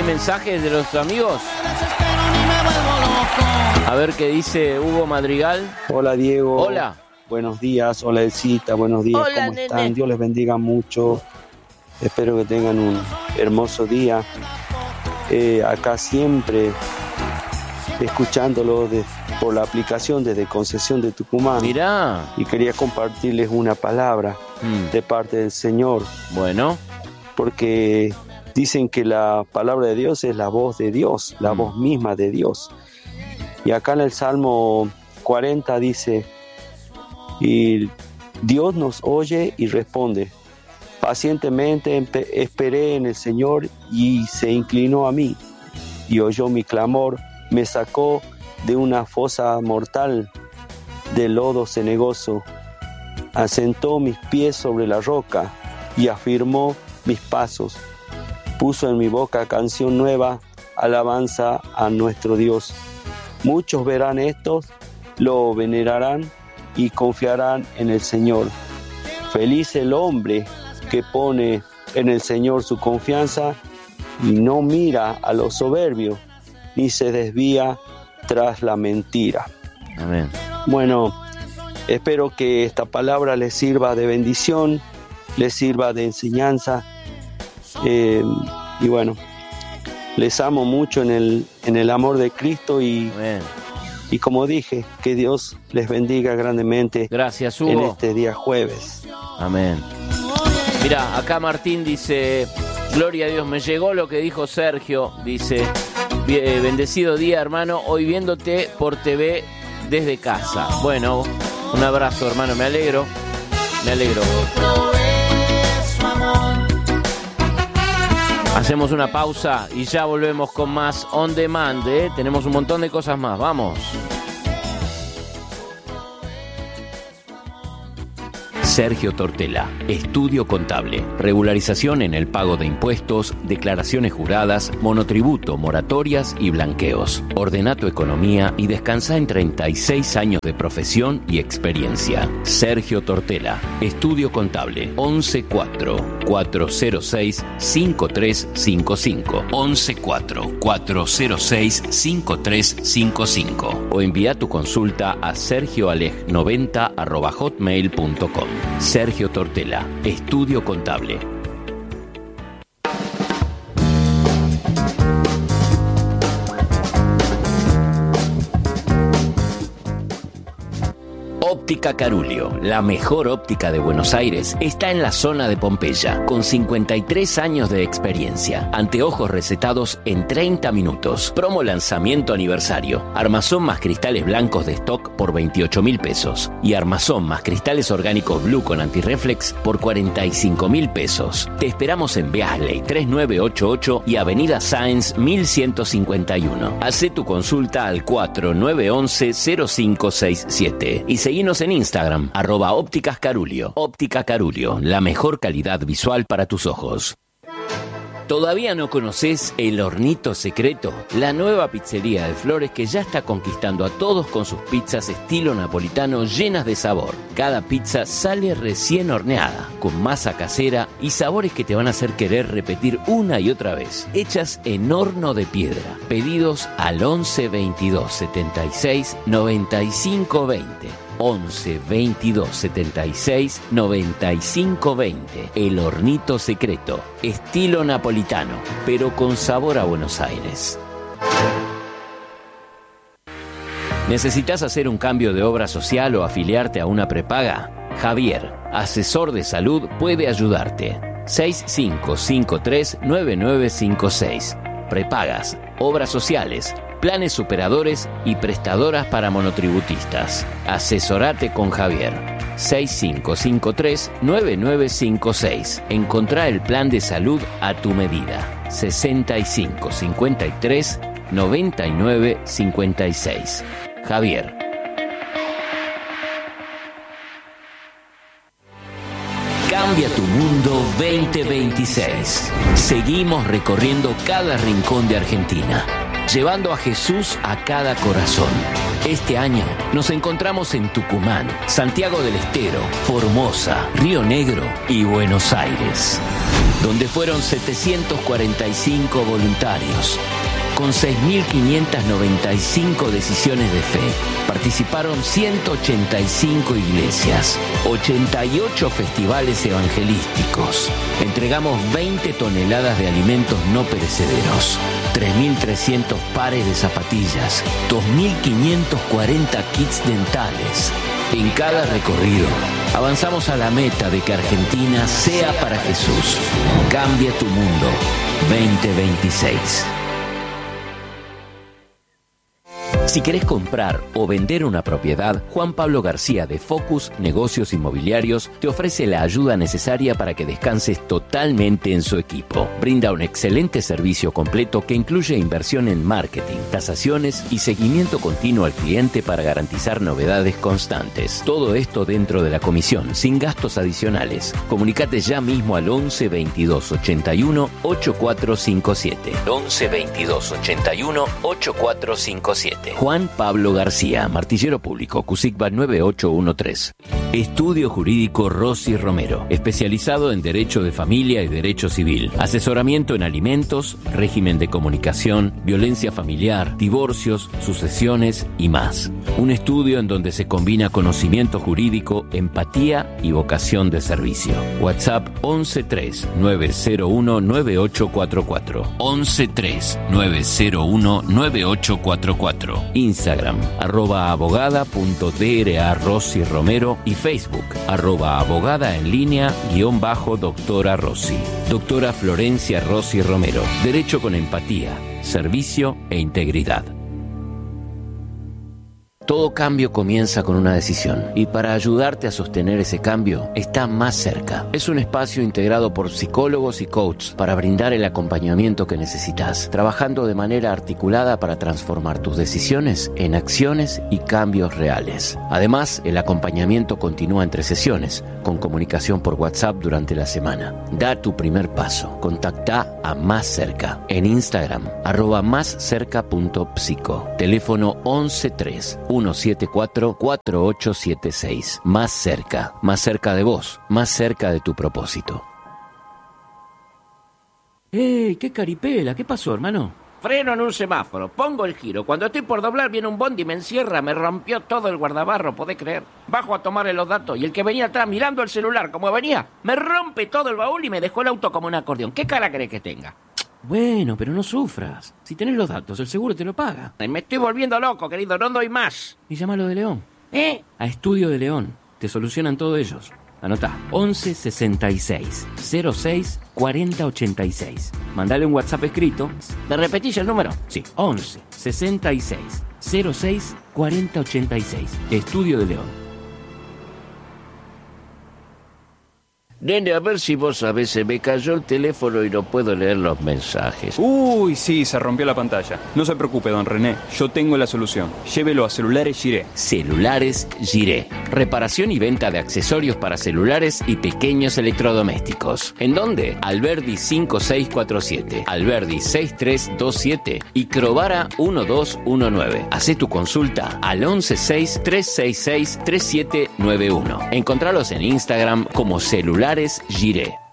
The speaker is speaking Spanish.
mensajes de los amigos? A ver qué dice Hugo Madrigal. Hola Diego. Hola. Buenos días, hola Elcita, buenos días, hola, ¿cómo están? Dios les bendiga mucho. Espero que tengan un hermoso día. Acá siempre escuchándolo por la aplicación desde Concesión de Tucumán. Mirá. Y quería compartirles una palabra de parte del Señor. Bueno. Porque dicen que la palabra de Dios es la voz de Dios, la voz misma de Dios. Y acá en el Salmo 40 dice, y Dios nos oye y responde. Pacientemente esperé en el Señor y se inclinó a mí y oyó mi clamor, me sacó de una fosa mortal, de lodo cenagoso, asentó mis pies sobre la roca y afirmó mis pasos, puso en mi boca canción nueva, alabanza a nuestro Dios. Muchos verán esto, lo venerarán y confiarán en el Señor. Feliz el hombre que pone en el Señor su confianza y no mira a los soberbios, ni se desvía tras la mentira. Amén. Bueno, espero que esta palabra les sirva de bendición, les sirva de enseñanza. Y bueno, les amo mucho en el amor de Cristo y como dije, que Dios les bendiga grandemente. Gracias, Hugo. En este día jueves. Amén. Mira, acá Martín dice, gloria a Dios, me llegó lo que dijo Sergio, dice, bendecido día hermano, hoy viéndote por TV desde casa. Bueno, un abrazo hermano, me alegro. Hacemos una pausa y ya volvemos con más On Demand, ¿eh? Tenemos un montón de cosas más, vamos. Sergio Tortela, Estudio Contable, regularización en el pago de impuestos, declaraciones juradas, monotributo, moratorias y blanqueos. Ordena tu economía y descansa en 36 años de profesión y experiencia. Sergio Tortela, Estudio Contable, 114-406-5355, 114-406-5355 o envía tu consulta a sergioaleg90@hotmail.com. Sergio Tortela, Estudio Contable. Óptica Carulio, la mejor óptica de Buenos Aires, está en la zona de Pompeya, con 53 años de experiencia. Anteojos recetados en 30 minutos. Promo lanzamiento aniversario. Armazón más cristales blancos de stock por 28.000 pesos. Y armazón más cristales orgánicos Blue con antirreflex por 45.000 pesos. Te esperamos en Beasley 3988 y Avenida Sáenz 1151. Hacé tu consulta al 4911-0567 y seguinos en Instagram, @ópticas Carulio. Óptica Carulio, la mejor calidad visual para tus ojos. ¿Todavía no conoces El Hornito Secreto? La nueva pizzería de Flores que ya está conquistando a todos con sus pizzas estilo napolitano llenas de sabor. Cada pizza sale recién horneada, con masa casera y sabores que te van a hacer querer repetir una y otra vez. Hechas en horno de piedra. Pedidos al 11 22 76 95 20. 11 22 76 95 20. El Hornito Secreto, estilo napolitano, pero con sabor a Buenos Aires. ¿Necesitas hacer un cambio de obra social o afiliarte a una prepaga? Javier, asesor de salud, puede ayudarte. 6553-9956. Prepagas, obras sociales, planes superadores y prestadoras para monotributistas. Asesorate con Javier. 6553-9956. Encontrá el plan de salud a tu medida. 6553-9956. Javier. Cambia tu mundo 2026. Seguimos recorriendo cada rincón de Argentina. llevando a Jesús a cada corazón. Este año nos encontramos en Tucumán, Santiago del Estero, Formosa, Río Negro y Buenos Aires, donde fueron 745 voluntarios. Con 6.595 decisiones de fe, participaron 185 iglesias, 88 festivales evangelísticos. Entregamos 20 toneladas de alimentos no perecederos, 3.300 pares de zapatillas, 2.540 kits dentales. En cada recorrido, avanzamos a la meta de que Argentina sea para Jesús. Cambia tu mundo 2026. Si querés comprar o vender una propiedad, Juan Pablo García de Focus Negocios Inmobiliarios te ofrece la ayuda necesaria para que descanses totalmente en su equipo. Brinda un excelente servicio completo que incluye inversión en marketing, tasaciones y seguimiento continuo al cliente para garantizar novedades constantes. Todo esto dentro de la comisión, sin gastos adicionales. Comunicate ya mismo al 11 22 81 8457. 11 22 81 8457. Juan Pablo García, Martillero Público, CUSICBA 9813. Estudio Jurídico Rossi Romero, especializado en Derecho de Familia y Derecho Civil. Asesoramiento en alimentos, régimen de comunicación, violencia familiar, divorcios, sucesiones y más. Un estudio en donde se combina conocimiento jurídico, empatía y vocación de servicio. WhatsApp 113-901-9844. 113-901-9844. Instagram, @abogada.dra Rossi Romero y Facebook, @abogada en línea _doctora Rossi. Doctora Florencia Rossi Romero. Derecho con empatía, servicio e integridad. Todo cambio comienza con una decisión y para ayudarte a sostener ese cambio está Más Cerca. Es un espacio integrado por psicólogos y coaches para brindar el acompañamiento que necesitas, trabajando de manera articulada para transformar tus decisiones en acciones y cambios reales. Además, el acompañamiento continúa entre sesiones, con comunicación por WhatsApp durante la semana. Da tu primer paso. Contacta a Más Cerca en Instagram, @máscerca.psico. Teléfono 113 174 4876. Más cerca de vos, más cerca de tu propósito. ¡Ey! ¡Qué caripela! ¿Qué pasó, hermano? Freno en un semáforo, pongo el giro. Cuando estoy por doblar viene un bondi y me encierra, me rompió todo el guardabarro, ¿podés creer? Bajo a tomarle los datos y el que venía atrás mirando el celular como venía, me rompe todo el baúl y me dejó el auto como un acordeón. ¿Qué cara crees que tenga? Bueno, pero no sufras. Si tenés los datos, el seguro te lo paga. Me estoy volviendo loco, querido, no doy más. Y llámalo de León. A Estudio de León. Te solucionan todo ellos. Anotá, 11 66 06 40 86. Mandale un WhatsApp escrito. ¿Me repetís el número? Sí, 11 66 06 40 86. Estudio de León. Nene, a ver si vos sabés, se me cayó el teléfono y no puedo leer los mensajes. Uy, sí, se rompió la pantalla. No se preocupe, don René, yo tengo la solución. Llévelo a Celulares Giré. Celulares Giré. Reparación y venta de accesorios para celulares y pequeños electrodomésticos. ¿En dónde? Alberdi 5647, Alberdi 6327 y Crovara 1219. Hacé tu consulta al 116-366-3791. Encontralos en Instagram como Celulares Giré.